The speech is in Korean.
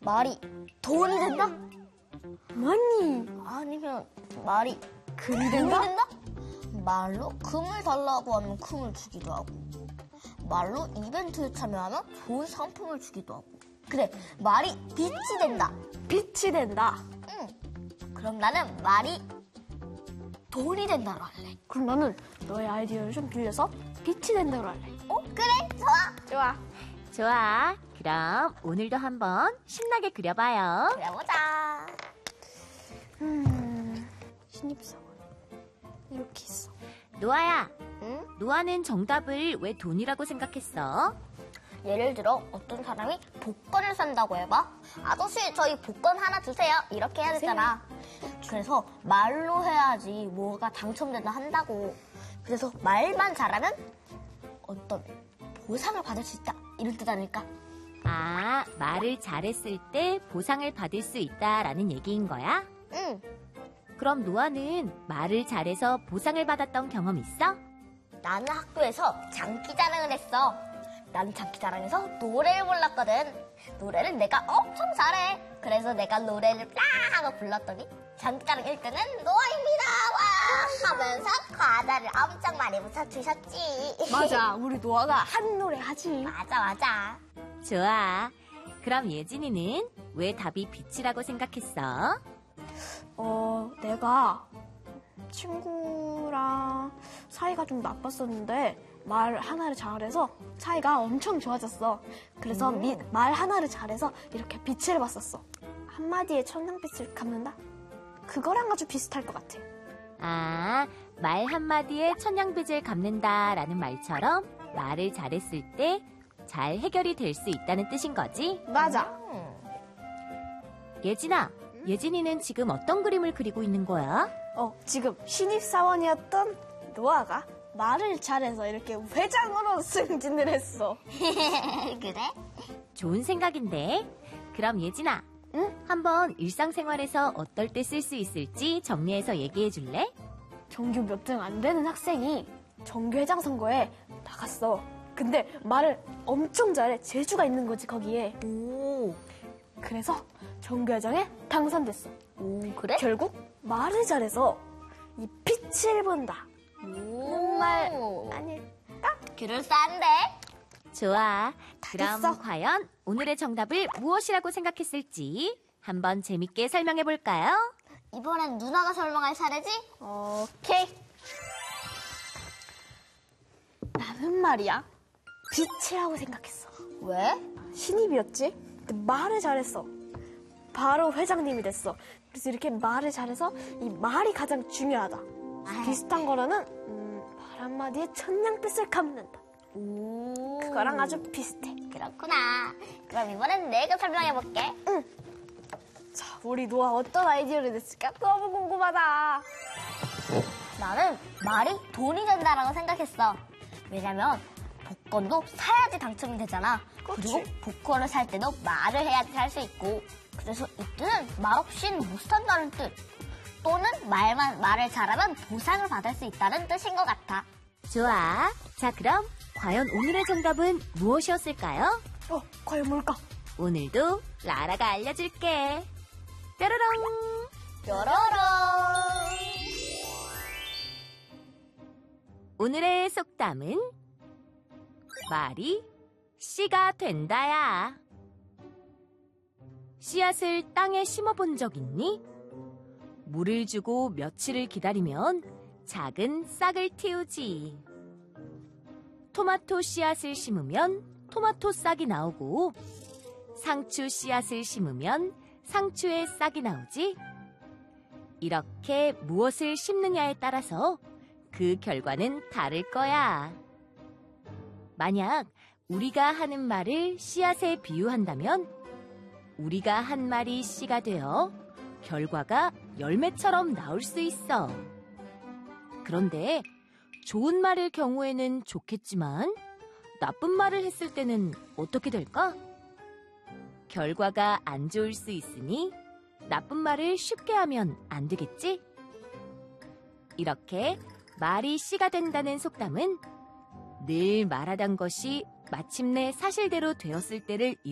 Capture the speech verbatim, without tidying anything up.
말이 돈이 된다? 뭐니? 아니면 말이 금이 금이 된다? 된다? 말로 금을 달라고 하면 금을 주기도 하고 말로 이벤트에 참여하면 좋은 상품을 주기도 하고 그래 말이 빛이 된다. 빛이 된다. 응. 그럼 나는 말이 돈이 된다로 할래. 그럼 나는 너의 아이디어를 좀 빌려서 빛이 된다로 할래. 어? 그래 좋아. 좋아. 좋아. 그럼 오늘도 한번 신나게 그려봐요. 그려보자. 음, 신입사원. 이렇게 있어. 노아야, 응? 노아는 정답을 왜 돈이라고 생각했어? 예를 들어 어떤 사람이 복권을 산다고 해봐. 아저씨 저희 복권 하나 주세요. 이렇게 해야 되잖아. 그래서 말로 해야지 뭐가 당첨된다 한다고. 그래서 말만 잘하면 어떤 보상을 받을 수 있다. 이런 뜻 아닐까? 아, 말을 잘했을 때 보상을 받을 수 있다라는 얘기인 거야? 응. 그럼 노아는 말을 잘해서 보상을 받았던 경험 있어? 나는 학교에서 장기자랑을 했어. 나는 장기자랑에서 노래를 불렀거든. 노래를 내가 엄청 잘해. 그래서 내가 노래를 딱 하고 불렀더니 장기자랑 일 등은 노아입니다. 와 하면서 과자를 엄청 많이 붙여주셨지. 맞아. 우리 노아가 한 노래 하지. 맞아 맞아. 좋아. 그럼 예진이는 왜 답이 빛이라고 생각했어? 어, 내가 친구랑 사이가 좀 나빴었는데 말 하나를 잘해서 사이가 엄청 좋아졌어. 그래서 음. 미- 말 하나를 잘해서 이렇게 빛을 봤었어. 한마디에 천냥빛을 갚는다? 그거랑 아주 비슷할 것 같아. 아, 말 한마디에 천냥빚을 갚는다라는 말처럼 말을 잘했을 때 잘 해결이 될 수 있다는 뜻인 거지? 맞아. 음. 예진아, 예진이는 지금 어떤 그림을 그리고 있는 거야? 어, 지금 신입사원이었던 노아가 말을 잘해서 이렇게 회장으로 승진을 했어. 그래? 좋은 생각인데. 그럼 예진아, 응? 한번 일상생활에서 어떨 때 쓸 수 있을지 정리해서 얘기해 줄래? 전교 몇 등 안 되는 학생이 전교회장 선거에 나갔어. 근데 말을 엄청 잘해. 재주가 있는 거지, 거기에. 오. 그래서 전교회장에 당선됐어. 오 그래? 결국 말을 잘해서 이 빛을 본다. 정말 아니, 그럴싸한데? 좋아. 그럼 됐어. 과연 오늘의 정답을 무엇이라고 생각했을지 한번 재밌게 설명해 볼까요? 이번엔 누나가 설명할 차례지? 오케이. 나는 말이야 빛이라고 생각했어. 왜? 신입이었지? 근데 말을 잘했어. 바로 회장님이 됐어. 그래서 이렇게 말을 잘해서 이 말이 가장 중요하다. 아이. 비슷한 거로는 음, 말 한마디에 천냥빛을 갚는다. 오. 그거랑 아주 비슷해. 그렇구나. 그럼 이번엔 내가 설명해볼게. 자, 우리 노아 어떤 아이디어를 냈을까? 너무 궁금하다. 나는 말이 돈이 된다라고 생각했어. 왜냐면 복권도 사야지 당첨이 되잖아. 그치. 그리고 복권을 살 때도 말을 해야지 살 수 있고. 그래서 이 뜻은 말 없이는 못 산다는 뜻. 또는 말만 말을 잘하면 보상을 받을 수 있다는 뜻인 것 같아. 좋아. 자, 그럼 과연 오늘의 정답은 무엇이었을까요? 어, 과연 뭘까? 오늘도 라라가 알려줄게. 뾰로롱! 뾰로롱. 오늘의 속담은 말이 씨가 된다야. 씨앗을 땅에 심어본 적 있니? 물을 주고 며칠을 기다리면 작은 싹을 틔우지. 토마토 씨앗을 심으면 토마토 싹이 나오고 상추 씨앗을 심으면 상추의 싹이 나오지. 이렇게 무엇을 심느냐에 따라서 그 결과는 다를 거야. 만약 우리가 하는 말을 씨앗에 비유한다면 우리가 한 말이 씨가 되어 결과가 열매처럼 나올 수 있어. 그런데 좋은 말일 경우에는 좋겠지만 나쁜 말을 했을 때는 어떻게 될까? 결과가 안 좋을 수 있으니 나쁜 말을 쉽게 하면 안 되겠지? 이렇게 말이 씨가 된다는 속담은 늘 말하던 것이 마침내 사실대로 되었을 때를